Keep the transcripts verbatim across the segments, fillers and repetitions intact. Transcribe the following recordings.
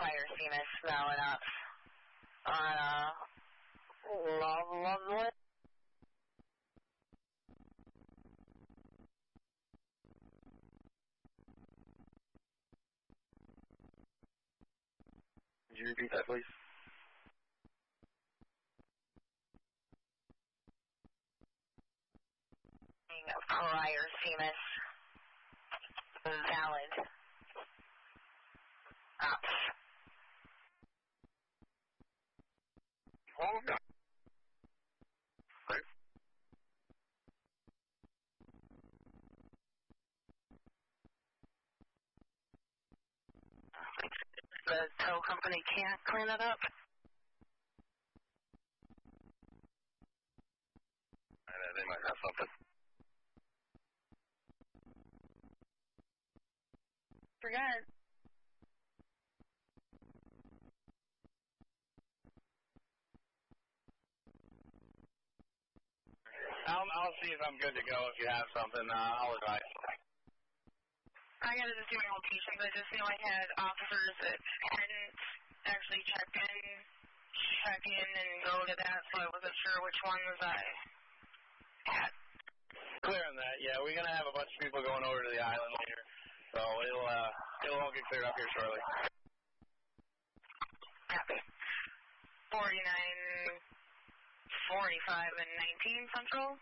prior Seamus Valley up on uh, Love Lovewood. Could you repeat that, please? Prior Seamus valid ops. Oh, no. Right. The tow company can't clean it up? I know, they might have something. Forget. I'll, I'll see if I'm good to go. If you have something, uh, I'll advise. I gotta just do my own patients. I just feel I had officers that hadn't actually checked in, check in and go to that, so I wasn't sure which one was I at. Clear on that, yeah. We're gonna have a bunch of people going over to the island later, so it'll uh, it'll all get cleared up here shortly. Copy. Forty-nine, forty-five, and nineteen Central.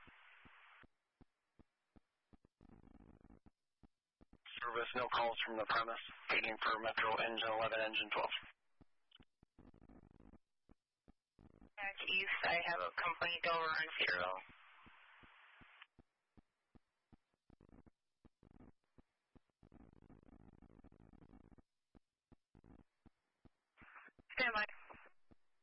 Service, no calls from the premise. Waiting for Metro Engine eleven, Engine twelve. Back east, I have a complaint over on Cyril.